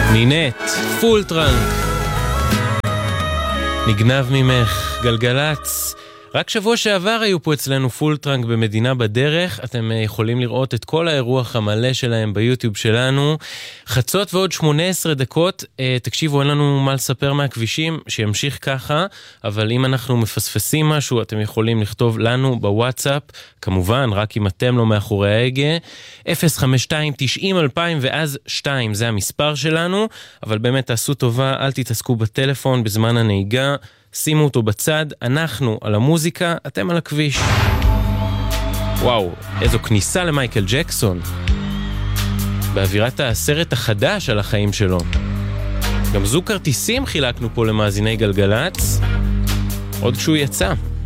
נינט, פול טרנק, נגנב ממך, גלגלץ. רק שבוע שעבר היו פה אצלנו פול טרנק במדינה בדרך. אתם יכולים לראות את כל האירוח המלא שלהם ביוטיוב שלנו. חצות ועוד 18 דקות. תקשיבו, אין לנו מה לספר מהכבישים, שימשיך ככה, אבל אם אנחנו מפספסים משהו, אתם יכולים לכתוב לנו בוואטסאפ, כמובן, רק אם אתם לא מאחורי ההגה, 052-90-2000 ואז 2, זה המספר שלנו, אבל באמת תעשו טובה, אל תתעסקו בטלפון בזמן הנהיגה, שימו אותו בצד, אנחנו על המוזיקה, אתם על הכביש. וואו, איזו כניסה למייקל ג'קסון. באווירת הסרט החדש על החיים שלו. גם זוג כרטיסים חילקנו פה למאזיני גלגלץ, עוד כשהוא יצא.